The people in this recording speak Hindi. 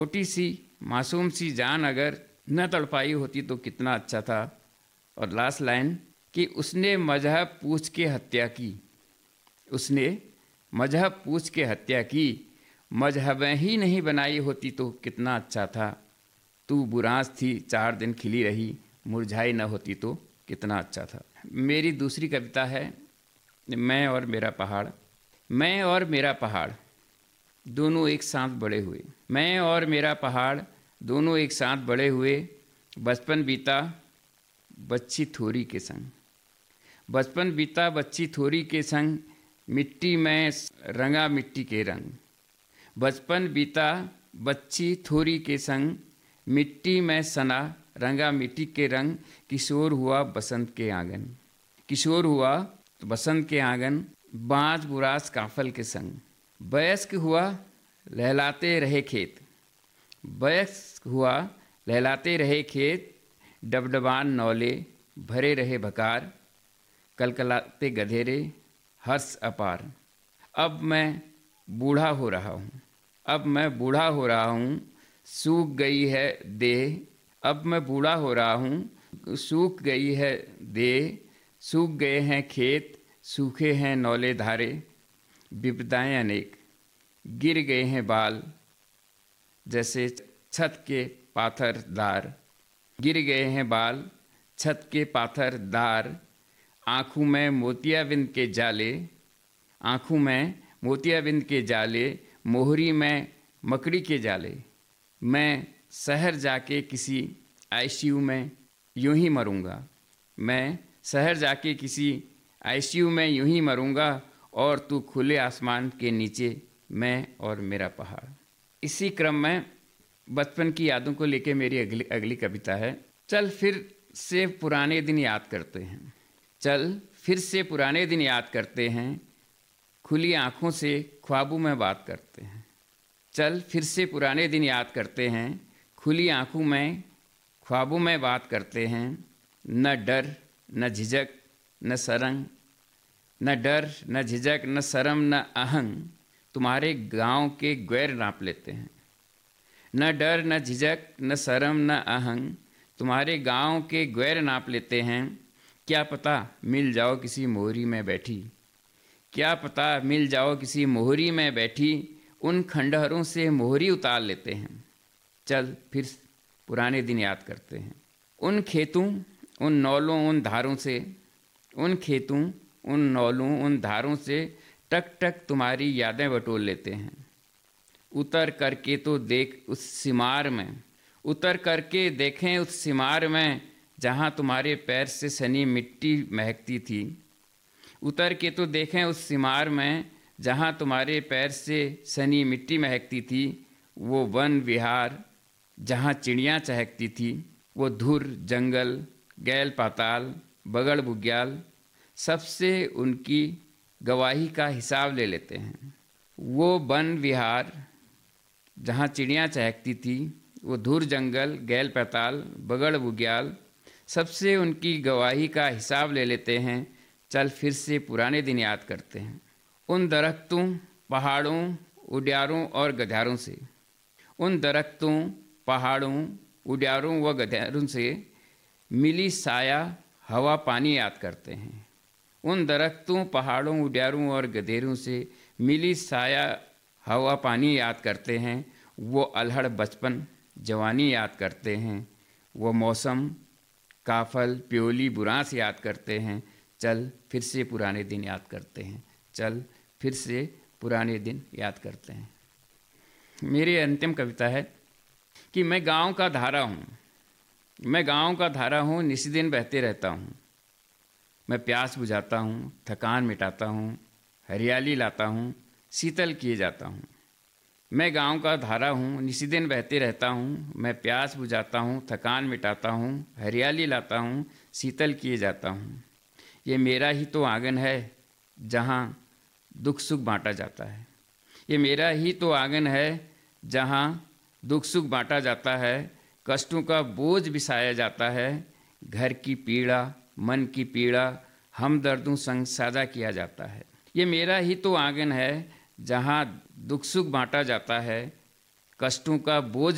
छोटी सी मासूम सी जान अगर न तड़पाई होती तो कितना अच्छा था। और लास्ट लाइन कि उसने मजहब पूछ के हत्या की, उसने मजहब पूछ के हत्या की, मजहबें ही नहीं बनाई होती तो कितना अच्छा था। तू बुरांस थी 4 दिन खिली रही, मुरझाई न होती तो कितना अच्छा था। मेरी दूसरी कविता है मैं और मेरा पहाड़। मैं और मेरा पहाड़ दोनों एक साथ बड़े हुए, मैं और मेरा पहाड़ दोनों एक साथ बड़े हुए। बचपन बीता बच्ची थोरी के संग, बचपन बीता बच्ची थोरी के संग, मिट्टी में रंगा मिट्टी के रंग। बचपन बीता बच्ची थोरी के संग, मिट्टी में सना रंगा मिट्टी के रंग। किशोर हुआ बसंत के आंगन, किशोर हुआ बसंत के आंगन, बाँझ बुरास काफल के संग। वयस्क हुआ लहलाते रहे खेत, वयस्क हुआ लहलाते रहे खेत। डबडबान नौले भरे रहे भकार, कलकलाते गधेरे हर्ष अपार। अब मैं बूढ़ा हो रहा हूँ, अब मैं बूढ़ा हो रहा हूँ, सूख गई है देह। अब मैं बूढ़ा हो रहा हूँ, सूख गई है देह। सूख गए हैं खेत, सूखे हैं नौले धारे। विपदाएं अनेक गिर गए हैं बाल, जैसे छत के पाथरदार। गिर गए हैं बाल छत के पाथरदार। आँखों में मोतियाबिंद के जाले, आँखों में मोतियाबिंद के जाले। मोहरी में मकड़ी के जाले। मैं शहर जाके किसी आईसीयू में यूं ही मरूंगा, मैं शहर जाके किसी आईसीयू में यूं ही मरूंगा। और तू खुले आसमान के नीचे, मैं और मेरा पहाड़। इसी क्रम में बचपन की यादों को लेके मेरी अगली कविता है। चल फिर से पुराने दिन याद करते हैं, चल फिर से पुराने दिन याद करते हैं। खुली आँखों से ख्वाबों में बात करते हैं। चल फिर से पुराने दिन याद करते हैं, खुली आँखों में ख्वाबों में बात करते हैं। न डर न झिझक न शर्म, न डर न झिझक न शर्म न अहंग, तुम्हारे गांव के गैर नाप लेते हैं। न डर न झिझक न शर्म न अहंग, तुम्हारे गांव के गैर नाप लेते हैं। क्या पता मिल जाओ किसी मोहरी में बैठी, क्या पता मिल जाओ किसी मोहरी में बैठी। उन खंडहरों से मोहरी उतार लेते हैं। चल फिर पुराने दिन याद करते हैं। उन खेतों उन नौलों उन धारों से, उन खेतों उन नौलों उन धारों से टक टक तुम्हारी यादें बटोर लेते हैं। उतर करके तो देख उस सिमार में, उतर करके देखें उस सिमार में, जहाँ तुम्हारे पैर से सनी मिट्टी महकती थी। उतर के तो देखें उस सिमार में, जहाँ तुम्हारे पैर से सनी मिट्टी महकती थी। वो वन विहार जहाँ चिड़ियाँ चहकती थी, वो धुर जंगल गैल पाताल बगड़ बुग्याल, सबसे उनकी गवाही का हिसाब ले लेते हैं। वो वन विहार जहाँ चिड़ियाँ चहकती थी, वो धुर जंगल गैल पाताल बगड़ बुग्याल, सबसे उनकी गवाही का हिसाब ले लेते हैं। चल फिर से पुराने दिन याद करते हैं। उन दरख्तों पहाड़ों उड्यारों और गधारों से, उन दरख्तों पहाड़ों उड्यारों व गधारों से मिली साया हवा पानी याद करते हैं। उन दरख्तों पहाड़ों उड्यारों और गधेरों से मिली साया हवा पानी याद करते हैं। वो अल्हड़ बचपन जवानी याद करते हैं। वो मौसम काफल प्योली बुरांस याद करते हैं। चल फिर से पुराने दिन याद करते हैं, चल फिर से पुराने दिन याद करते हैं। मेरी अंतिम कविता है कि मैं गांव का धारा हूँ, मैं गांव का धारा हूँ, निस्दिन बहते रहता हूँ। मैं प्यास बुझाता हूँ, थकान मिटाता हूँ, हरियाली लाता हूँ, शीतल किए जाता हूँ। मैं गांव का धारा हूँ, निस्दिन बहते रहता हूँ। मैं प्यास बुझाता हूँ, थकान मिटाता हूँ, हरियाली लाता हूँ, शीतल किए जाता हूँ। ये मेरा ही तो आंगन है जहाँ दुख सुख बांटा जाता है। ये मेरा ही तो आंगन है जहाँ दुख सुख बांटा जाता है। कष्टों का बोझ बिसाया जाता है। घर की पीड़ा मन की पीड़ा हमदर्दों संग साझा किया जाता है। ये मेरा ही तो आंगन है जहाँ दुख सुख बांटा जाता है। कष्टों का बोझ